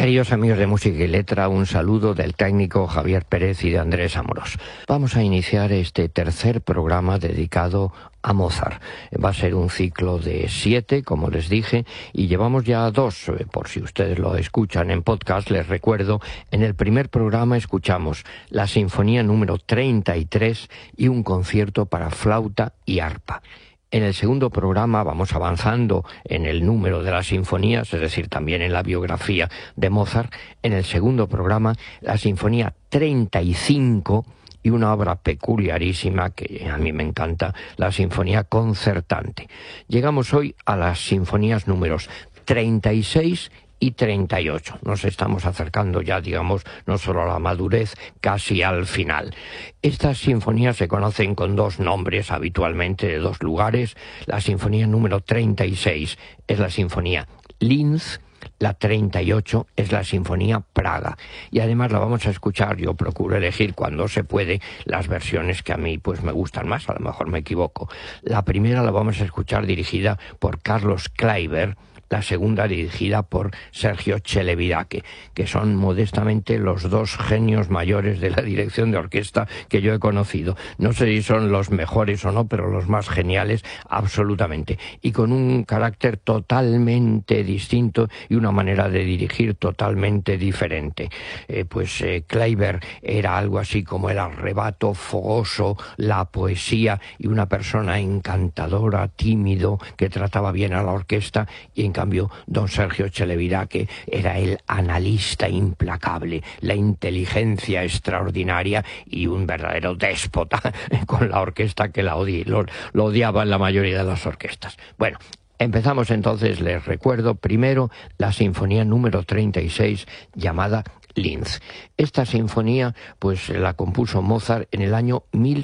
Queridos amigos de Música y Letra, un saludo del técnico Javier Pérez y de Andrés Amorós. Vamos a iniciar este tercer programa dedicado a Mozart. Va a ser un ciclo de 7, como les dije, y llevamos ya 2, por si ustedes lo escuchan en podcast, les recuerdo, en el primer programa escuchamos la Sinfonía número 33 y un concierto para flauta y arpa. En el segundo programa vamos avanzando en el número de las sinfonías, es decir, también en la biografía de Mozart. En el segundo programa, la Sinfonía 35 y una obra peculiarísima que a mí me encanta, la Sinfonía Concertante. Llegamos hoy a las sinfonías números 36 y 38. Nos estamos acercando ya, digamos, no solo a la madurez, casi al final. Estas sinfonías se conocen con 2 nombres habitualmente de 2 lugares. La sinfonía número 36 es la sinfonía Linz, la 38 es la Sinfonía Praga, y además la vamos a escuchar, yo procuro elegir cuando se puede las versiones que a mí pues me gustan más, a lo mejor me equivoco. La primera la vamos a escuchar dirigida por Carlos Kleiber, la segunda dirigida por Sergio Celibidache, que son modestamente los 2 genios mayores de la dirección de orquesta que yo he conocido. No sé si son los mejores o no, pero los más geniales absolutamente, y con un carácter totalmente distinto y una manera de dirigir totalmente diferente. Kleiber era algo así como el arrebato fogoso, la poesía y una persona encantadora, tímido, que trataba bien a la orquesta, y en cambio don Sergio Celibidache era el analista implacable, la inteligencia extraordinaria y un verdadero déspota con la orquesta que lo odiaba en la mayoría de las orquestas. Bueno, empezamos entonces, les recuerdo, primero la sinfonía número 36 llamada Linz. Esta sinfonía pues la compuso Mozart en el año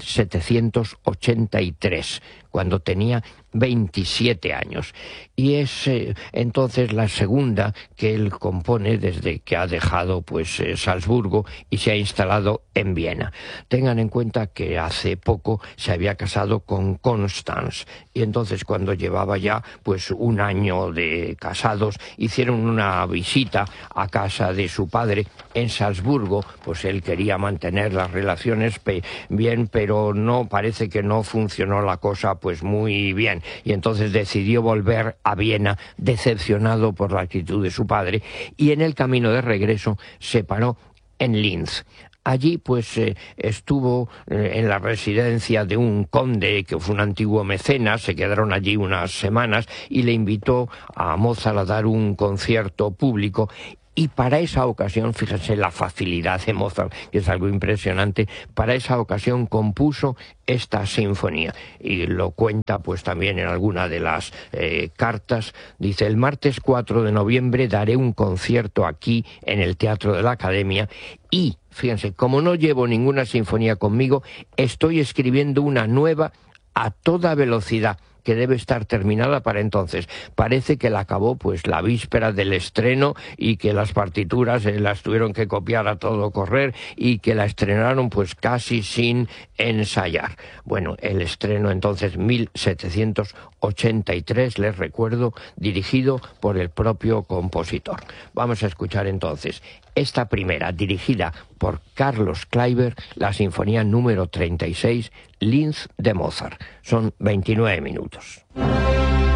1783, cuando tenía 27 años, y es entonces la segunda que él compone desde que ha dejado Salzburgo y se ha instalado en Viena. Tengan en cuenta que hace poco se había casado con Constance, y entonces cuando llevaba ya un año de casados, hicieron una visita a casa de su padre en Salzburgo. Pues él quería mantener las relaciones bien, pero no, parece que no funcionó la cosa muy bien, y entonces decidió volver a Viena, decepcionado por la actitud de su padre, y en el camino de regreso se paró en Linz. Allí estuvo en la residencia de un conde que fue un antiguo mecenas, se quedaron allí unas semanas y le invitó a Mozart a dar un concierto público. Y para esa ocasión, fíjense la facilidad de Mozart, que es algo impresionante, para esa ocasión compuso esta sinfonía, y lo cuenta también en alguna de las cartas. Dice: el martes 4 de noviembre daré un concierto aquí en el Teatro de la Academia, y, fíjense, como no llevo ninguna sinfonía conmigo, estoy escribiendo una nueva a toda velocidad, que debe estar terminada para entonces. Parece que la acabó la víspera del estreno, y que las partituras las tuvieron que copiar a todo correr, y que la estrenaron casi sin ensayar. Bueno, el estreno entonces 1783, les recuerdo, dirigido por el propio compositor. Vamos a escuchar entonces esta primera, dirigida por Carlos Kleiber, la sinfonía número 36, Linz de Mozart. Son 29 minutos.